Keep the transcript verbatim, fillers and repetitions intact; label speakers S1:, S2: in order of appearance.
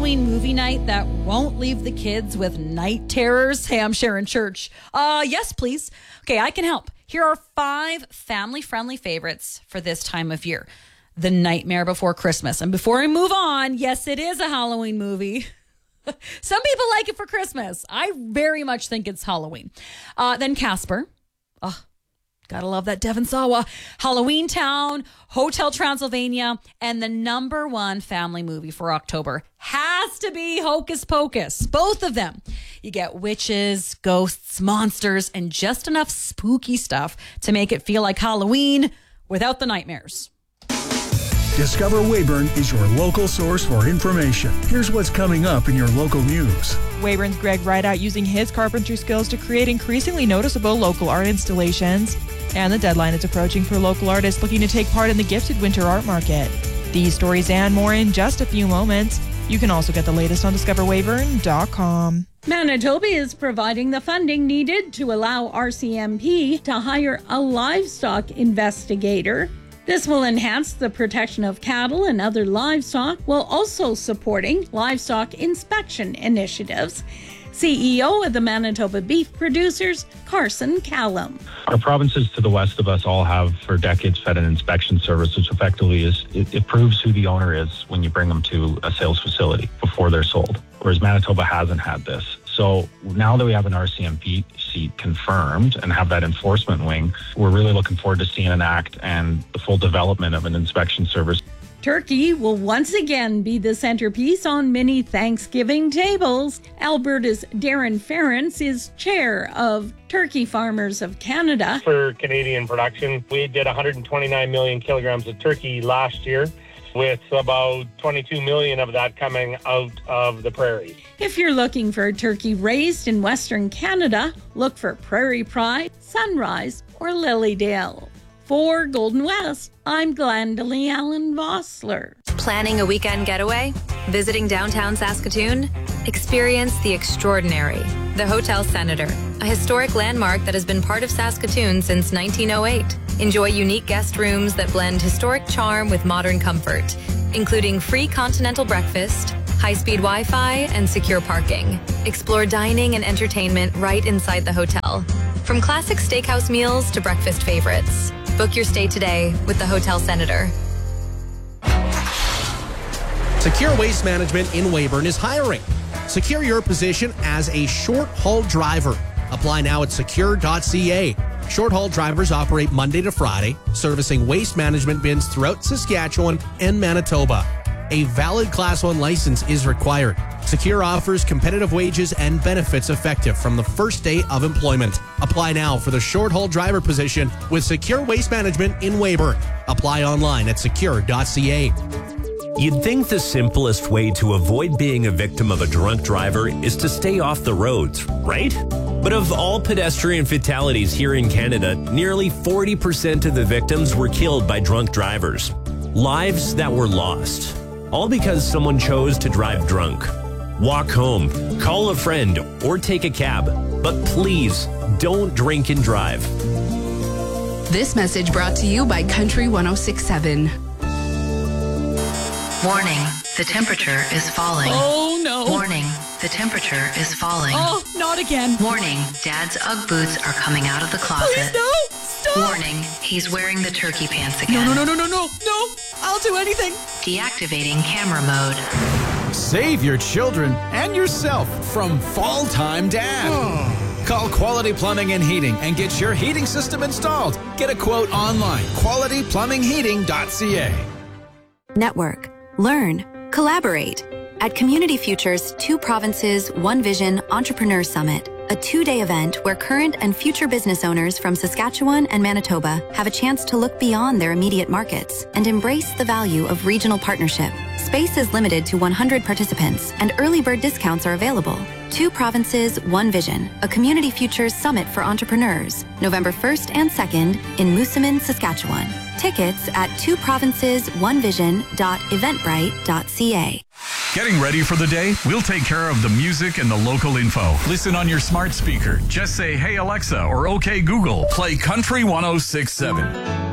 S1: Halloween movie night that won't leave the kids with night terrors? Hey, I'm Sharon Church. Uh, yes, please. Okay, I can help. Here are five family-friendly favorites for this time of year. The Nightmare Before Christmas. And before I move on, yes, it is a Halloween movie. Some people like it for Christmas. I very much think it's Halloween. Uh, then Casper. Oh, gotta love that Devon Sawa. Halloween Town, Hotel Transylvania, and the number one family movie for October has to be Hocus Pocus. Both of them. You get witches, ghosts, monsters, and just enough spooky stuff to make it feel like Halloween without the nightmares.
S2: Discover Weyburn is your local source for information. Here's what's coming up in your local news.
S3: Weyburn's Greg Rideout using his carpentry skills to create increasingly noticeable local art installations. And the deadline is approaching for local artists looking to take part in the Gifted Winter Art Market. These stories and more in just a few moments. You can also get the latest on discover weyburn dot com.
S4: Manitoba is providing the funding needed to allow R C M P to hire a livestock investigator. This will enhance the protection of cattle and other livestock while also supporting livestock inspection initiatives. C E O of the Manitoba Beef Producers, Carson Callum.
S5: Our provinces to the west of us all have for decades fed an inspection service, which effectively is, it, it proves who the owner is when you bring them to a sales facility before they're sold, whereas Manitoba hasn't had this. So now that we have an R C M P seat confirmed and have that enforcement wing, we're really looking forward to seeing an act and the full development of an inspection service.
S4: Turkey will once again be the centerpiece on many Thanksgiving tables. Alberta's Darren Ference is chair of Turkey Farmers of Canada.
S6: For Canadian production, we did one hundred twenty-nine million kilograms of turkey last year, with about twenty-two million of that coming out of the prairies.
S4: If you're looking for a turkey raised in Western Canada, look for Prairie Pride, Sunrise, or Lilydale. For Golden West, I'm Glendalee Allen Vossler.
S7: Planning a weekend getaway? Visiting downtown Saskatoon? Experience the extraordinary. The Hotel Senator, a historic landmark that has been part of Saskatoon since nineteen oh eight. Enjoy unique guest rooms that blend historic charm with modern comfort, including free continental breakfast, high-speed Wi-Fi, and secure parking. Explore dining and entertainment right inside the hotel. From classic steakhouse meals to breakfast favorites. Book your stay today with the Hotel Senator.
S8: Secure Waste Management in Weyburn is hiring. Secure your position as a short-haul driver. Apply now at secure dot c a. Short-haul drivers operate Monday to Friday, servicing waste management bins throughout Saskatchewan and Manitoba. A valid Class one license is required. Secure offers competitive wages and benefits effective from the first day of employment. Apply now for the short-haul driver position with Secure Waste Management in Weyburn. Apply online at secure dot c a.
S9: You'd think the simplest way to avoid being a victim of a drunk driver is to stay off the roads, right? But of all pedestrian fatalities here in Canada, nearly forty percent of the victims were killed by drunk drivers. Lives that were lost. All because someone chose to drive drunk. Walk home, call a friend, or take a cab. But please, don't drink and drive.
S10: This message brought to you by Country one oh six point seven.
S11: Warning, the temperature is falling.
S1: Oh, no.
S11: Warning, the temperature is falling.
S1: Oh, not again.
S11: Warning, Dad's Ugg boots are coming out of the closet.
S1: Please, no. Stop.
S11: Warning, he's wearing the turkey pants again.
S1: No, no, no, no, no, no. No, I'll do anything.
S11: Deactivating camera mode.
S12: Save your children and yourself from Fall Time Dad. Call Quality Plumbing and Heating and get your heating system installed. Get a quote online, quality plumbing heating dot c a.
S13: Network, learn, collaborate. At Community Futures Two Provinces, One Vision Entrepreneur Summit, a two-day event where current and future business owners from Saskatchewan and Manitoba have a chance to look beyond their immediate markets and embrace the value of regional partnership. Space is limited to one hundred participants, and early bird discounts are available. Two Provinces, One Vision, a Community Futures Summit for entrepreneurs, November first and second in Moosomin, Saskatchewan. Tickets at two provinces one vision dot eventbrite dot c a.
S14: Getting ready for the day? We'll take care of the music and the local info. Listen on your smart speaker. Just say, "Hey Alexa," or "Okay Google." Play Country one oh six point seven.